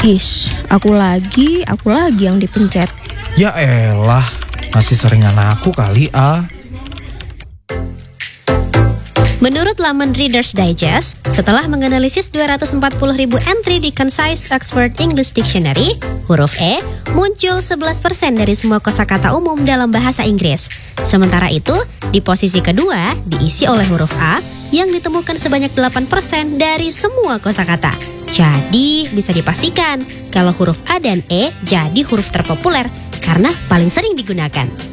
Aku lagi yang dipencet. Ya elah, masih seringan aku kali, A. Menurut laman Reader's Digest, setelah menganalisis 240.000 entry di Concise Oxford English Dictionary, huruf E muncul 11% dari semua kosakata umum dalam bahasa Inggris. Sementara itu, di posisi kedua diisi oleh huruf A yang ditemukan sebanyak 8% dari semua kosakata. Jadi, bisa dipastikan kalau huruf A dan E jadi huruf terpopuler karena paling sering digunakan.